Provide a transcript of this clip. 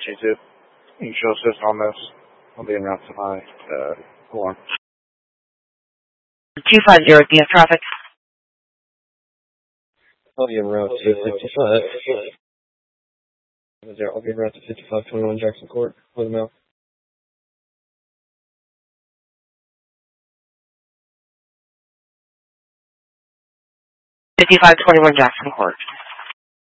2-2. You can show assist on this. I'll be en route to my alarm. 250, do you have traffic? I'll be en route to 55. I'll be en route to 5521 Jackson Court. Let them know. 5521 Jackson Court.